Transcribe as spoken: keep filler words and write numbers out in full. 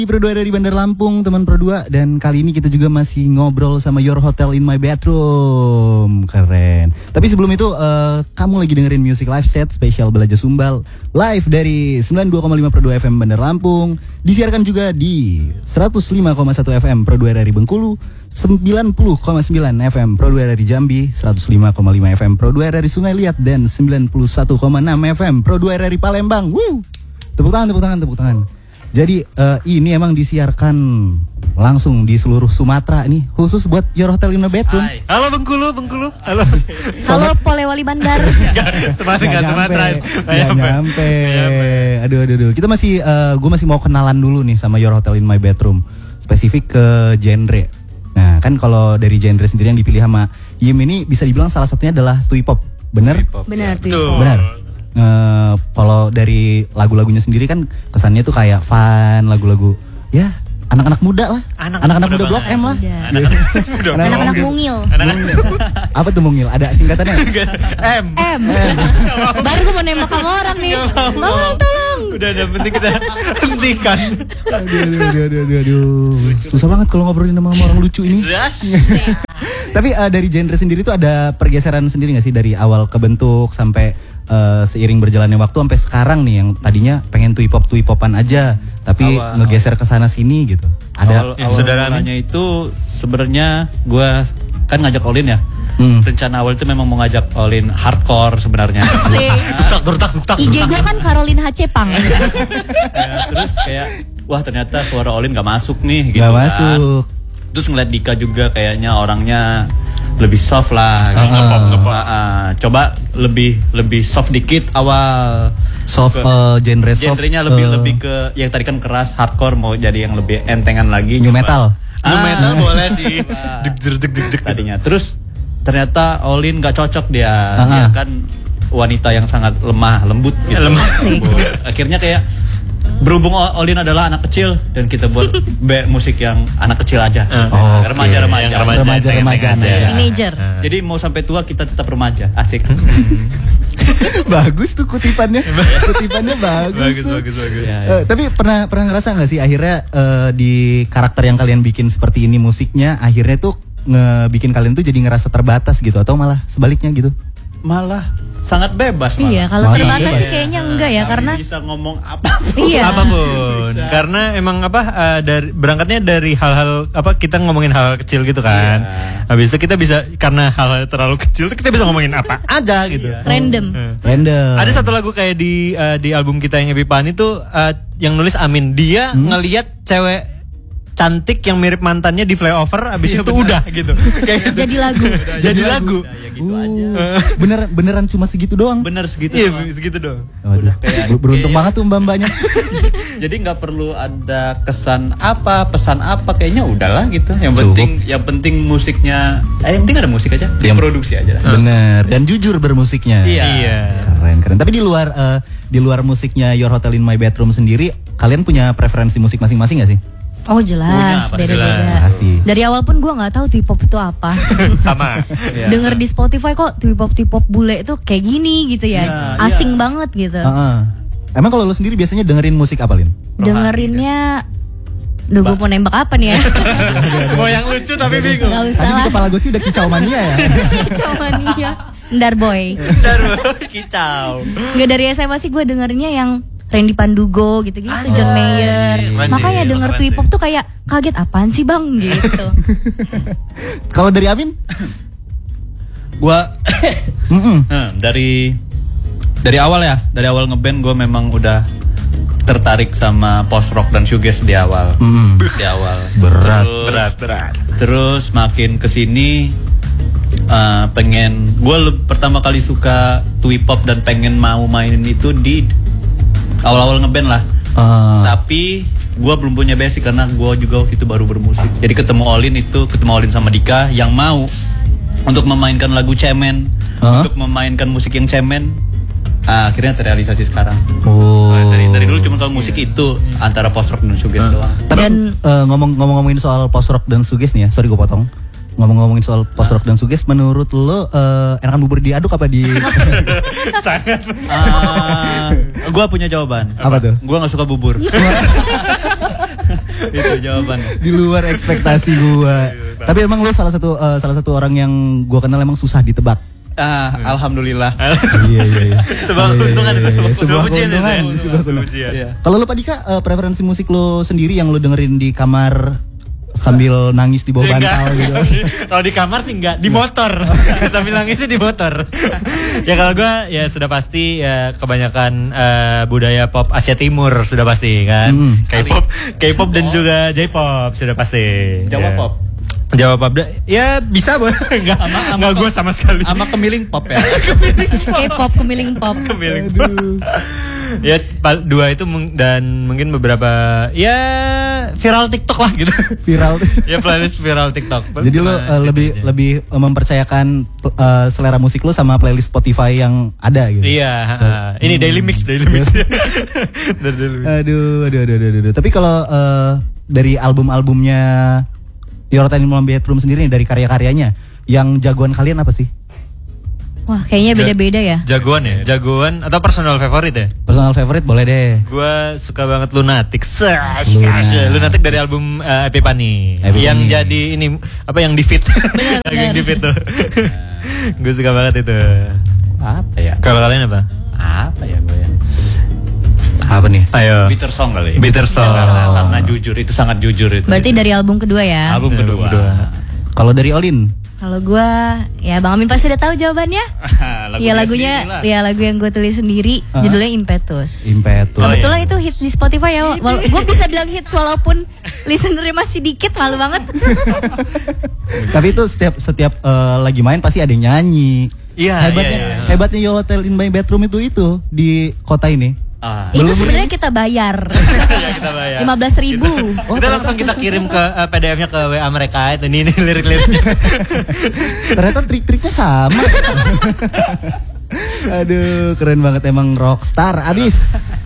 Di Pro dua dari Bandar Lampung, teman Pro dua. Dan kali ini kita juga masih ngobrol sama Your Hotel in My Bedroom. Keren. Tapi sebelum itu, uh, kamu lagi dengerin Music Live Set spesial Belaja Sumbal live dari sembilan puluh dua koma lima Pro dua F M Bandar Lampung. Disiarkan juga di seratus lima koma satu F M Pro dua dari Bengkulu, sembilan puluh koma sembilan F M Pro dua dari Jambi, seratus lima koma lima F M Pro dua dari Sungai Liat, dan sembilan puluh satu koma enam F M Pro dua dari Palembang. Woo! Tepuk tangan, tepuk tangan, tepuk tangan. Jadi uh, ini emang disiarkan langsung di seluruh Sumatera nih, khusus buat Your Hotel in My Bedroom. Hai. Halo Bengkulu, Bengkulu. Halo. Halo Polewali Bandar. Sumatera, nggak Sumatera. Nggak nyampe. Aduh, aduh, aduh. Kita masih, uh, gue masih mau kenalan dulu nih sama Your Hotel in My Bedroom. Spesifik ke genre. Nah, kan kalau dari genre sendiri yang dipilih sama Yim ini bisa dibilang salah satunya adalah twee pop. Bener? Benar, Betul. tuh. Benar. Uh, kalau dari lagu-lagunya sendiri kan kesannya tuh kayak fun, lagu-lagu ya anak-anak muda lah, anak-anak muda, muda Blok M lah, anak-anak mungil. Apa tuh mungil? Ada singkatannya? M. M. Baru gue mau nembak sama orang nih. Tolong, tolong. Udah, udah penting kita hentikan. Aduh, aduh, aduh, aduh, aduh. Susah banget kalau ngobrolin sama orang lucu ini. Tapi uh, dari genre sendiri tuh ada pergeseran sendiri nggak sih dari awal kebentuk sampai Uh, seiring berjalannya waktu sampai sekarang nih, yang tadinya pengen twee pop twee popan aja tapi awal, ngegeser ke sana sini gitu. Ada awal, saudaranya itu sebenarnya gue kan ngajak Olin ya. Hmm. Rencana awal itu memang mau ngajak Olin hardcore sebenarnya. Dutak, dutak, dutak. I G gue kan Caroline H. Pang. Ya, terus kayak wah ternyata suara Olin gak masuk nih gitu gak kan. masuk. Terus ngeliat Dika juga kayaknya orangnya lebih soft lah gitu. Uh, Ngepop, ngepop. Uh, coba lebih lebih soft dikit awal. Soft ke, uh, genre soft. Genrenya lebih uh, lebih ke yang tadi kan keras hardcore, mau jadi yang lebih entengan lagi. New coba. metal. New Ah, metal boleh sih. Deg deg deg deg deg tadinya. Terus ternyata Olin nggak cocok dia. Uh-huh. Dia kan wanita yang sangat lemah, lembut gitu. Lemah. Lembut. Akhirnya kayak berhubung Olin adalah anak kecil dan kita buat band musik yang anak kecil aja. Oh, remaja-remaja. Yang remaja, Remaja-remaja. remaja. Teenager. Jadi mau sampai tua kita tetap remaja. Asik. Bagus tuh kutipannya. Kutipannya bagus, Bagus, tuh. bagus, bagus. Ya, ya. Uh, tapi pernah pernah ngerasa nggak sih akhirnya uh, di karakter yang kalian bikin seperti ini musiknya akhirnya tuh ngebikin kalian tuh jadi ngerasa terbatas gitu, atau malah sebaliknya gitu? Malah sangat bebas malah. Iya, kalau Malah terbatas bebas. sih kayaknya enggak ya, Kami karena bisa ngomong apapun. Iya. Apapun. Bisa. Karena emang apa uh, dari berangkatnya dari hal-hal apa kita ngomongin hal-hal kecil gitu kan. Iya. Habis itu kita bisa karena hal-hal terlalu kecil kita bisa ngomongin apa aja gitu. random. Eh. Random. Ada satu lagu kayak di uh, di album kita yang Epipani tuh uh, yang nulis Amin. Dia Hmm? ngelihat cewek cantik yang mirip mantannya di flyover, abis Iya, itu benar. udah gitu. Kayak gitu. Jadi lagu. Jadi lagu. Ya, ya gitu Uh, aja. bener beneran cuma segitu doang. Bener segitu. Iya, doang. segitu dong. Waduh, kayak- ber- beruntung kayak- banget tuh mbak-mbaknya. Jadi nggak perlu ada kesan apa, pesan apa, kayaknya udahlah gitu. Yang Cukup. penting, yang penting musiknya, eh, yang penting ada musik aja, Yang- diproduksi aja lah. Bener, dan jujur bermusiknya. Iya. Iya. Keren, keren. Tapi di luar uh, di luar musiknya Your Hotel in My Bedroom sendiri, kalian punya preferensi musik masing-masing gak sih? Oh jelas, Punya, beda-beda. Pasti. Dari awal pun gue nggak tahu twee pop itu apa. Sama. Iya. Denger di Spotify kok twee pop twee pop bule itu kayak gini gitu ya, Iya, asing iya. banget gitu. Uh-uh. Emang kalau lu sendiri biasanya dengerin musik apa, Lin? Dengerinnya, duh gue mau nembak apa nih ya? Mau yang lucu tapi bingung. Gak usah Tadi di lah. kepala gue sih udah kicau mania ya. Cuman iya. Ndar boy. Daru kicau. Nggak, dari S M A sih gue dengerinnya yang Randy Pandugo gitu-gitu, John Mayer. keren sih, Makanya denger keren twee sih. pop tuh kayak kaget, apaan sih bang gitu. Kalau dari Amin? Gua Mm-mm. Nah, dari dari awal ya, dari awal ngeband gue memang udah tertarik sama post rock dan shoegaze di awal. Mm. Di awal. Berat. Terus, Berat, berat. Terus makin kesini uh, pengen gue pertama kali suka twee pop dan pengen mau mainin itu di awal-awal ngeband lah. Uh, Tapi gue belum punya basic karena gue juga waktu itu baru bermusik. Jadi ketemu Olin itu, ketemu Olin sama Dika yang mau untuk memainkan lagu cemen, Huh? untuk memainkan musik yang cemen. Ah, akhirnya terrealisasi sekarang. oh. Nah, dari dari dulu cuma kalau musik itu antara post rock dan shoegaze doang. Tapi Dan- eh, ngomong ngomong-ngomongin soal post rock dan shoegaze nih ya, sorry gue potong. Ngomong-ngomongin soal post rock dan shoegaze, menurut lo eh, enakan bubur diaduk apa di? Sangat. Ah, gue punya jawaban. Apa tuh? Gue nggak suka bubur. Itu jawabannya. Di luar ekspektasi gua. Tapi emang lu salah satu uh, salah satu orang yang gua kenal emang susah ditebak. Ah, alhamdulillah. Iya iya iya. Sebuah keuntungan itu, Sebuah sebuah pujian itu ya. keuntungan, sebuah Sebuah keuntungan. pujian. Iya. Kalau lu Pak Dika, uh, preferensi musik lu sendiri yang lu dengerin di kamar sambil nangis di bawah bantal Enggak. gitu. Kalau di kamar sih enggak, di motor. Sambil nangisnya di motor. Ya kalau gua ya sudah pasti ya kebanyakan eh, budaya pop Asia Timur sudah pasti kan. Hmm. K-pop, K-pop dan juga J-pop sudah pasti. Jawa Ya. pop. Jawa pop. da- Ya bisa boleh. Enggak. Sama- sama Enggak ke- gua sama sekali. Sama kemiling pop ya. K-pop, kemiling pop. Kemiling pop. Ya pa- dua itu mung- dan mungkin beberapa ya viral TikTok lah gitu. Viral. Ya playlist viral TikTok. Jadi lu Cuma uh, lebih itu aja. lebih uh, mempercayakan uh, selera musik lu sama playlist Spotify yang ada gitu. Iya, ha, ini daily mix, daily mix. Dari daily mix. Aduh, aduh, aduh, aduh, aduh. Tapi kalau uh, dari album-albumnya Your Hotel in My Bedroom sendiri nih, dari karya-karyanya, yang jagoan kalian apa sih? Wah, kayaknya beda-beda ya. Jagoan ya, jagoan atau personal favorite ya? Personal favorite boleh deh. Gua suka banget Lunatic. Sash, Lunatic. sash. Lunatic dari album uh, Epipani. Epipani. Yang jadi ini apa yang di fit. Bener, yang bener. di fit tuh. Gue suka banget itu. Apa ya? Kalau kalian apa? Apa ya gue ya? Apa nih? Ayo. Bitter Song kali. Bitter Song. Karena, karena jujur itu sangat jujur itu. Berarti dari album kedua ya. album Album kedua. kedua. Kalau dari Olin? Kalau gua, ya Bang Amin pasti udah tahu jawabannya. Lagu Iya dia lagunya, sendiri lah. ya lagu yang gue tulis sendiri, Ah. judulnya Impetus. Impetus. Oh, Kebetulan iya. itu hits di Spotify ya. Gue bisa bilang hits walaupun listenernya masih dikit, malu banget. Tapi itu setiap setiap uh, lagi main pasti ada yang nyanyi. Iya, Hebatnya, iya, iya. hebatnya Your Hotel in My Bedroom itu itu di kota ini. Ah. Itu Belum sebenarnya rilis. kita bayar Iya, kita bayar. lima belas ribu. Oh, Kita langsung kita kirim ke uh, P D F-nya ke W A mereka itu ini, ini lirik-liriknya. Ternyata trik-triknya sama. Aduh, keren banget emang rockstar abis.